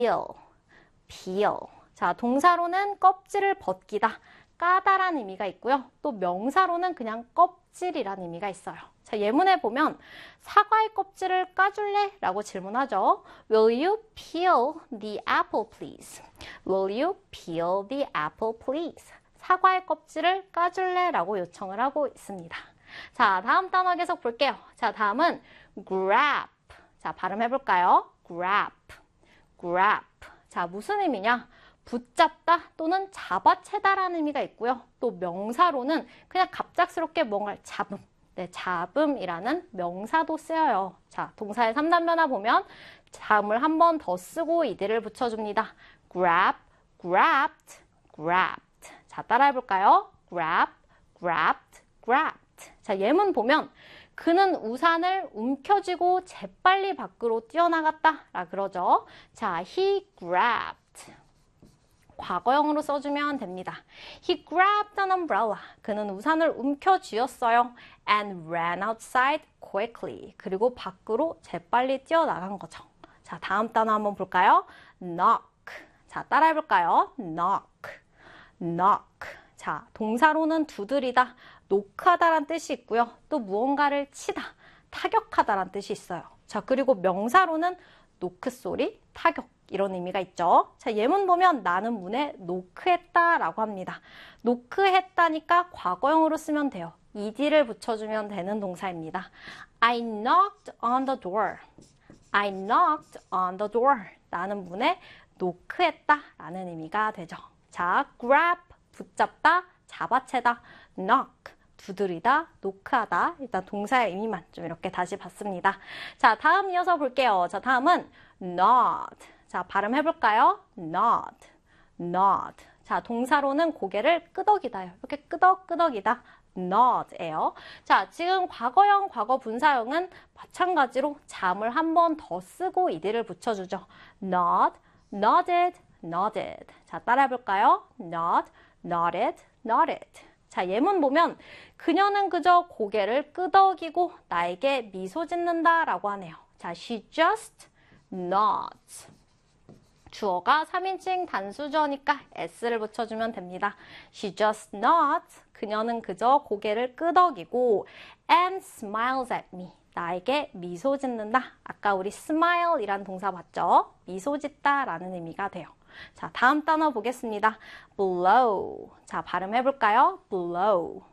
peel, peel. 자, 동사로는 껍질을 벗기다, 까다란 의미가 있고요. 또 명사로는 그냥 껍질이란 의미가 있어요. 자, 예문에 보면 사과의 껍질을 까줄래? 라고 질문하죠. Will you peel the apple, please? Will you peel the apple, please? 사과의 껍질을 까줄래? 라고 요청을 하고 있습니다. 자, 다음 단어 계속 볼게요. 자, 다음은 grab. 자, 발음해볼까요? grab, grab. 자, 무슨 의미냐? 붙잡다 또는 잡아채다라는 의미가 있고요. 또 명사로는 그냥 갑작스럽게 뭔가를 잡음. 네, 잡음이라는 명사도 쓰여요. 자, 동사의 3단 변화 보면 잡음을 한 번 더 쓰고 이들을 붙여줍니다. grab, grabbed, grabbed. 자, 따라해볼까요? grab, grabbed, grabbed. 자, 예문 보면 그는 우산을 움켜쥐고 재빨리 밖으로 뛰어나갔다 라 그러죠. 자, he grabbed. 과거형으로 써주면 됩니다. He grabbed an umbrella. 그는 우산을 움켜쥐었어요. And ran outside quickly. 그리고 밖으로 재빨리 뛰어나간 거죠. 자, 다음 단어 한번 볼까요? knock. 자, 따라해볼까요? knock, knock. 자, 동사로는 두드리다, 노크하다란 뜻이 있고요. 또 무언가를 치다, 타격하다란 뜻이 있어요. 자, 그리고 명사로는 노크 소리, 타격. 이런 의미가 있죠. 자, 예문 보면 나는 문에 노크했다 라고 합니다. 노크했다니까 과거형으로 쓰면 돼요. ed를 붙여주면 되는 동사입니다. I knocked on the door. I knocked on the door. 나는 문에 노크했다 라는 의미가 되죠. 자, grab, 붙잡다, 잡아채다, knock, 두드리다, 노크하다. 일단 동사의 의미만 좀 이렇게 다시 봤습니다. 자, 다음 이어서 볼게요. 자, 다음은 nod. 자, 발음해볼까요? nod, nod. 자, 동사로는 고개를 끄덕이다요. 이렇게 끄덕끄덕이다. nod예요. 자, 지금 과거형, 과거 분사형은 마찬가지로 잠을 한 번 더 쓰고 이들을 붙여주죠. nod, nodded, nodded. 자, 따라해볼까요? nod, nodded, nodded. 자, 예문 보면 그녀는 그저 고개를 끄덕이고 나에게 미소 짓는다 라고 하네요. 자, she just nods. 주어가 3인칭 단수저니까 s를 붙여주면 됩니다. She just nods. 그녀는 그저 고개를 끄덕이고 and smiles at me. 나에게 미소 짓는다. 아까 우리 smile이란 동사 봤죠? 미소 짓다 라는 의미가 돼요. 자, 다음 단어 보겠습니다. blow. 자, 발음해볼까요? blow,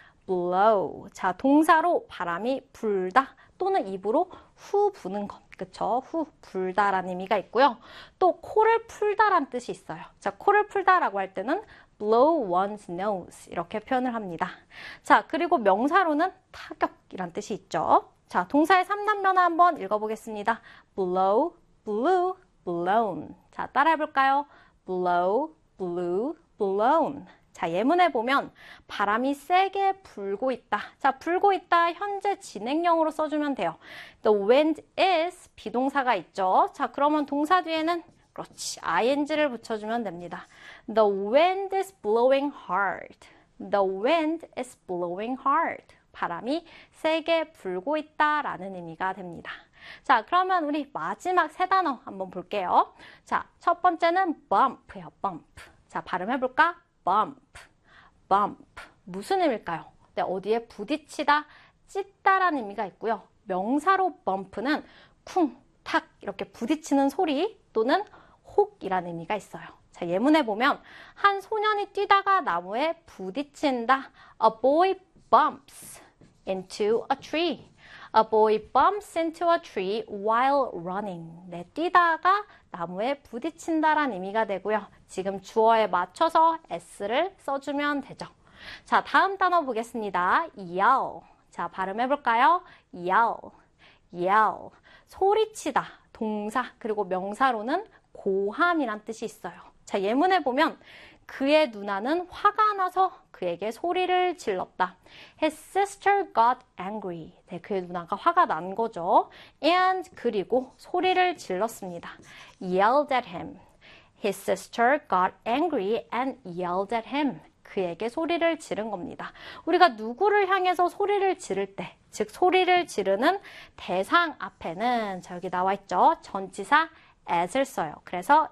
blow. 자, 동사로 바람이 불다 또는 입으로 후 부는 것. 그쵸? 후 불다라는 의미가 있고요. 또 코를 풀다라는 뜻이 있어요. 자, 코를 풀다라고 할 때는 blow one's nose 이렇게 표현을 합니다. 자, 그리고 명사로는 타격이란 뜻이 있죠. 자, 동사의 3단 변화 한번 읽어보겠습니다. blow, blew, blown. 자, 따라해볼까요? blow, blew, blown. 자, 예문에 보면 바람이 세게 불고 있다. 자, 불고 있다 현재 진행형으로 써주면 돼요. The wind is 비동사가 있죠. 자, 그러면 동사 뒤에는 그렇지 ing를 붙여주면 됩니다. The wind is blowing hard. The wind is blowing hard. 바람이 세게 불고 있다 라는 의미가 됩니다. 자, 그러면 우리 마지막 세 단어 한번 볼게요. 자, 첫 번째는 bump예요. bump. 자, 발음해볼까? bump, bump. 무슨 의미일까요? 네, 어디에 부딪히다, 찢다라는 의미가 있고요. 명사로 bump는 쿵, 탁 이렇게 부딪히는 소리 또는 혹이라는 의미가 있어요. 자, 예문에 보면 한 소년이 뛰다가 나무에 부딪힌다. A boy bumps into a tree. A boy bumps into a tree while running. 네, 뛰다가 나무에 부딪힌다라는 의미가 되고요. 지금 주어에 맞춰서 s를 써주면 되죠. 자, 다음 단어 보겠습니다. yell. 자, 발음해볼까요? yell, yell. 소리치다, 동사, 그리고 명사로는 고함이란 뜻이 있어요. 자, 예문에 보면 그의 누나는 화가 나서 그에게 소리를 질렀다. His sister got angry. 네, 그의 누나가 화가 난 거죠. And 그리고 소리를 질렀습니다. Yelled at him. His sister got angry and yelled at him. 그에게 소리를 지른 겁니다. 우리가 누구를 향해서 소리를 지를 때, 즉 소리를 지르는 대상 앞에는 자, 여기 나와 있죠. 전치사 at을 써요. 그래서